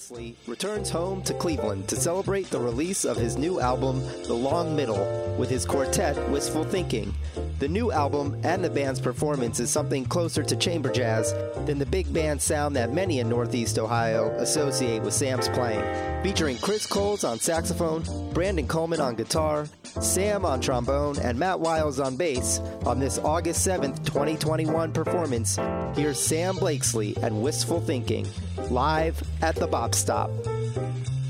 Blakesley returns home to Cleveland to celebrate the release of his new album, The Long Middle, with his quartet, Wistful Thinking. The new album and the band's performance is something closer to chamber jazz than the big band sound that many in Northeast Ohio associate with Sam's playing. Featuring Chris Coles on saxophone, Brandon Coleman on guitar, Sam on trombone, and Matt Wiles on bass, on this August 7th, 2021 performance, here's Sam Blakesley and Wistful Thinking, live at the Bop Stop.